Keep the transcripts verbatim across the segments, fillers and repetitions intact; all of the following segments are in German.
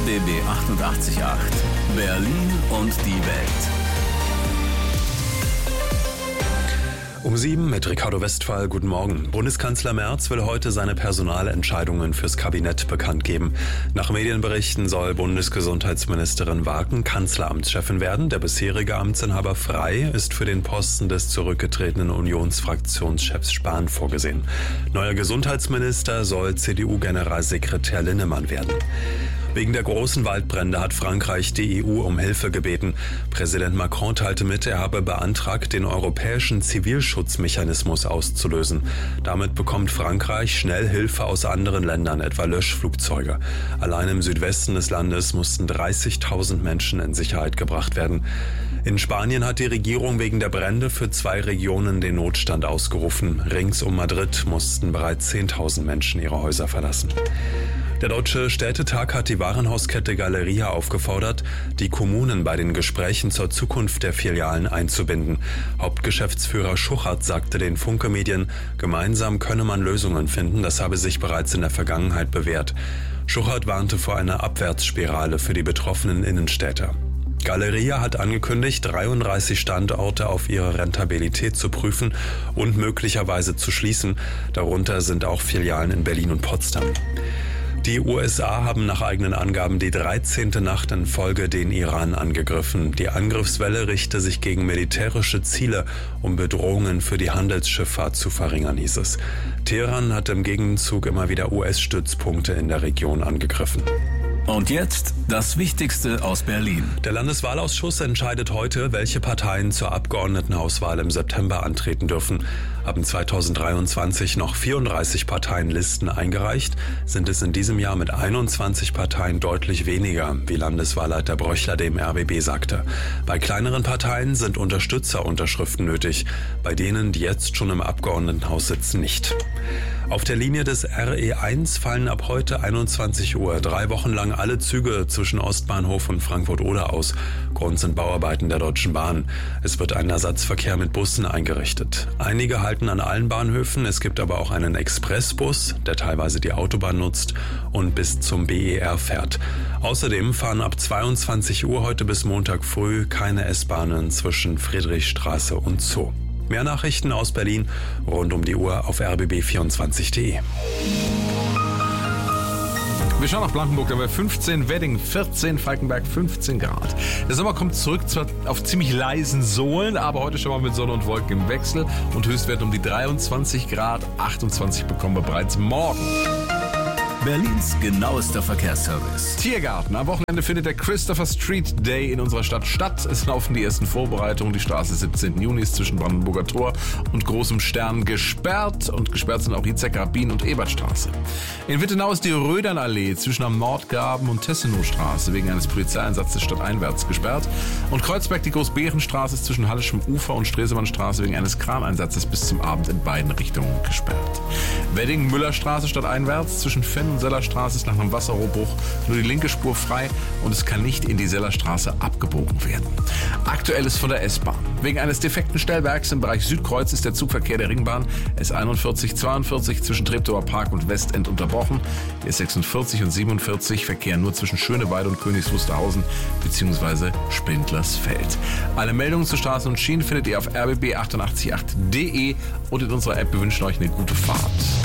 B B achtundachtzig Komma acht. Berlin und die Welt. Um sieben mit Ricardo Westphal. Guten Morgen. Bundeskanzler Merz will heute seine Personalentscheidungen fürs Kabinett bekannt geben. Nach Medienberichten soll Bundesgesundheitsministerin Wagen Kanzleramtschefin werden. Der bisherige Amtsinhaber Frey ist für den Posten des zurückgetretenen Unionsfraktionschefs Spahn vorgesehen. Neuer Gesundheitsminister soll C D U-Generalsekretär Linnemann werden. Wegen der großen Waldbrände hat Frankreich die E U um Hilfe gebeten. Präsident Macron teilte mit, er habe beantragt, den europäischen Zivilschutzmechanismus auszulösen. Damit bekommt Frankreich schnell Hilfe aus anderen Ländern, etwa Löschflugzeuge. Allein im Südwesten des Landes mussten dreißigtausend Menschen in Sicherheit gebracht werden. In Spanien hat die Regierung wegen der Brände für zwei Regionen den Notstand ausgerufen. Rings um Madrid mussten bereits zehntausend Menschen ihre Häuser verlassen. Der Deutsche Städtetag hat die Warenhauskette Galeria aufgefordert, die Kommunen bei den Gesprächen zur Zukunft der Filialen einzubinden. Hauptgeschäftsführer Schuchert sagte den Funke-Medien, gemeinsam könne man Lösungen finden, das habe sich bereits in der Vergangenheit bewährt. Schuchert warnte vor einer Abwärtsspirale für die betroffenen Innenstädte. Galeria hat angekündigt, dreiunddreißig Standorte auf ihre Rentabilität zu prüfen und möglicherweise zu schließen. Darunter sind auch Filialen in Berlin und Potsdam. Die U S A haben nach eigenen Angaben die dreizehnte Nacht in Folge den Iran angegriffen. Die Angriffswelle richte sich gegen militärische Ziele, um Bedrohungen für die Handelsschifffahrt zu verringern, hieß es. Teheran hat im Gegenzug immer wieder U S-Stützpunkte in der Region angegriffen. Und jetzt das Wichtigste aus Berlin. Der Landeswahlausschuss entscheidet heute, welche Parteien zur Abgeordnetenhauswahl im September antreten dürfen. Haben zweitausenddreiundzwanzig noch vierunddreißig Parteien Listen eingereicht, sind es in diesem Jahr mit einundzwanzig Parteien deutlich weniger, wie Landeswahlleiter Bröchler dem R B B sagte. Bei kleineren Parteien sind Unterstützerunterschriften nötig, bei denen, die jetzt schon im Abgeordnetenhaus sitzen, nicht. Auf der Linie des R E eins fallen ab heute einundzwanzig Uhr drei Wochen lang alle Züge zwischen Ostbahnhof und Frankfurt-Oder aus. Grund sind Bauarbeiten der Deutschen Bahn. Es wird ein Ersatzverkehr mit Bussen eingerichtet. Einige halten an allen Bahnhöfen, es gibt aber auch einen Expressbus, der teilweise die Autobahn nutzt und bis zum B E R fährt. Außerdem fahren ab zweiundzwanzig Uhr heute bis Montag früh keine S-Bahnen zwischen Friedrichstraße und Zoo. Mehr Nachrichten aus Berlin rund um die Uhr auf r b b vierundzwanzig punkt d e. Wir schauen nach Blankenburg, da wäre fünfzehn, Wedding vierzehn, Falkenberg fünfzehn Grad. Der Sommer kommt zurück, zwar auf ziemlich leisen Sohlen, aber heute schon mal mit Sonne und Wolken im Wechsel und Höchstwert um die dreiundzwanzig Grad, achtundzwanzig bekommen wir bereits morgen. Berlins genauester Verkehrsservice. Tiergarten. Am Wochenende findet der Christopher Street Day in unserer Stadt statt. Es laufen die ersten Vorbereitungen. Die Straße siebzehnten Juni ist zwischen Brandenburger Tor und Großem Stern gesperrt. Und gesperrt sind auch die Zecker-Rabin- und Ebertstraße. In Wittenau ist die Rödernallee zwischen am Nordgraben und Tessenowstraße wegen eines Polizeieinsatzes stadteinwärts gesperrt. Und Kreuzberg, die Großbeerenstraße, ist zwischen Hallischem Ufer und Stresemannstraße wegen eines Kraneinsatzes bis zum Abend in beiden Richtungen gesperrt. Wedding, Müllerstraße stadteinwärts zwischen Fenn und Sellerstraße ist nach einem Wasserrohrbruch nur die linke Spur frei und es kann nicht in die Sellerstraße abgebogen werden. Aktuell ist von der S-Bahn. Wegen eines defekten Stellwerks im Bereich Südkreuz ist der Zugverkehr der Ringbahn S einundvierzig zweiundvierzig zwischen Treptower Park und Westend unterbrochen. Die S sechsundvierzig und siebenundvierzig verkehren nur zwischen Schöneweide und Königs Wusterhausen bzw. Spindlersfeld. Alle Meldungen zu Straßen und Schienen findet ihr auf r b b achtundachtzig Punkt acht punkt d e und in unserer App. Wir wünschen euch eine gute Fahrt.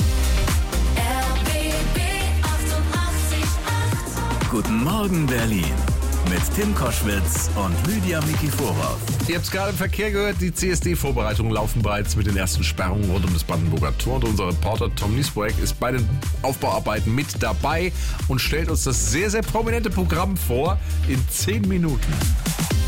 Guten Morgen Berlin mit Tim Koschwitz und Lydia Mikiforov. Ihr habt es gerade im Verkehr gehört, die C S D-Vorbereitungen laufen bereits mit den ersten Sperrungen rund um das Brandenburger Tor. Und unser Reporter Tom Niesbroek ist bei den Aufbauarbeiten mit dabei und stellt uns das sehr, sehr prominente Programm vor in zehn Minuten.